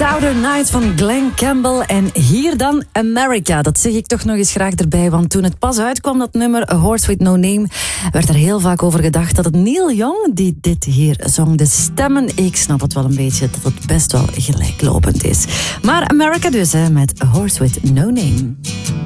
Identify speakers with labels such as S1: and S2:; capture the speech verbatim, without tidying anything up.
S1: Southern Nights van Glen Campbell. En hier dan America. Dat zeg ik toch nog eens graag erbij. Want toen het pas uitkwam, dat nummer A Horse With No Name, werd er heel vaak over gedacht dat het Neil Young die dit hier zong. De stemmen, ik snap het wel een beetje, dat het best wel gelijklopend is. Maar America dus, hè, met A Horse With No Name.